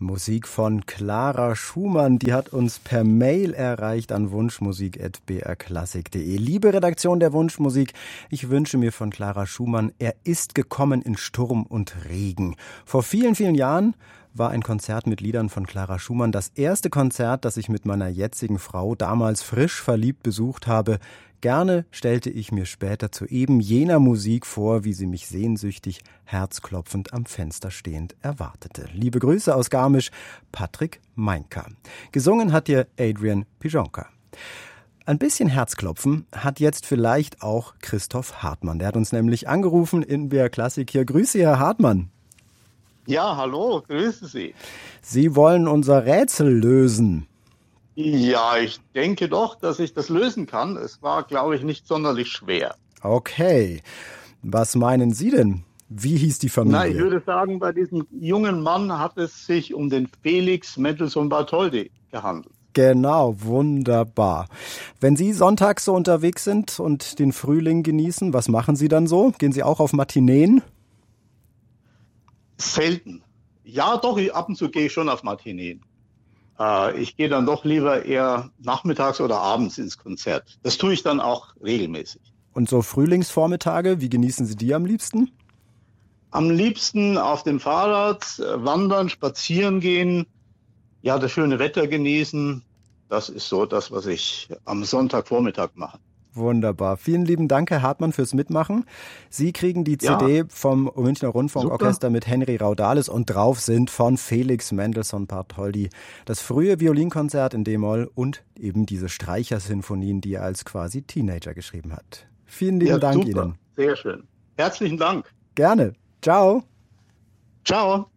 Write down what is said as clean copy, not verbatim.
Musik von Clara Schumann, die hat uns per Mail erreicht an wunschmusik@brklassik.de. Liebe Redaktion der Wunschmusik, ich wünsche mir von Clara Schumann, er ist gekommen in Sturm und Regen. Vor vielen, vielen Jahren war ein Konzert mit Liedern von Clara Schumann das erste Konzert, das ich mit meiner jetzigen Frau damals frisch verliebt besucht habe. Gerne stellte ich mir später zu eben jener Musik vor, wie sie mich sehnsüchtig, herzklopfend am Fenster stehend erwartete. Liebe Grüße aus Garmisch, Patrick Meinka. Gesungen hat dir Adrian Pijonka. Ein bisschen Herzklopfen hat jetzt vielleicht auch Christoph Hartmann. Der hat uns nämlich angerufen in BR Klassik hier. Grüße, Herr Hartmann. Ja, hallo, grüße Sie. Sie wollen unser Rätsel lösen. Ja, ich denke doch, dass ich das lösen kann. Es war, glaube ich, nicht sonderlich schwer. Okay. Was meinen Sie denn? Wie hieß die Familie? Na, ich würde sagen, bei diesem jungen Mann hat es sich um den Felix Mendelssohn Bartholdy gehandelt. Genau, wunderbar. Wenn Sie sonntags so unterwegs sind und den Frühling genießen, was machen Sie dann so? Gehen Sie auch auf Matineen? Selten. Ja, doch, ab und zu gehe ich schon auf Matineen. Ich gehe dann doch lieber eher nachmittags oder abends ins Konzert. Das tue ich dann auch regelmäßig. Und so Frühlingsvormittage, wie genießen Sie die am liebsten? Am liebsten auf dem Fahrrad, wandern, spazieren gehen, ja, das schöne Wetter genießen. Das ist so das, was ich am Sonntagvormittag mache. Wunderbar. Vielen lieben Dank, Herr Hartmann, fürs Mitmachen. Sie kriegen die CD vom Münchner Rundfunkorchester mit Henry Raudales und drauf sind von Felix Mendelssohn Bartholdy das frühe Violinkonzert in D-Moll und eben diese Streichersinfonien, die er als quasi Teenager geschrieben hat. Vielen lieben Dank super. Ihnen. Sehr schön. Herzlichen Dank. Gerne. Ciao. Ciao.